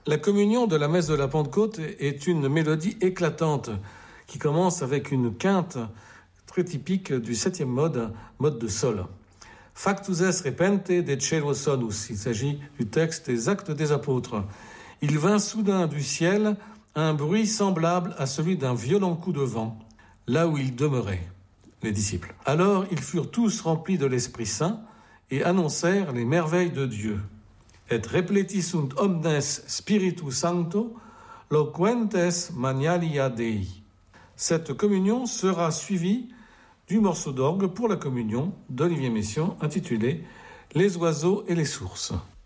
La communion de la messe de la Pentecôte est une mélodie éclatante qui commence avec une quinte très typique du 7e mode de sol. Factus est repente de cielo sonus. Il s'agit du texte des Actes des Apôtres. Il vint soudain du ciel un bruit semblable à celui d'un violent coup de vent, là où ils demeuraient, les disciples. Alors ils furent tous remplis de l'Esprit Saint et annoncèrent les merveilles de Dieu. Et repletisunt omnes Spiritus Sancto, loquentes magnalia Dei. Cette communion sera suivie du morceau d'orgue pour la communion d'Olivier Messiaen intitulé « Les oiseaux et les sources ».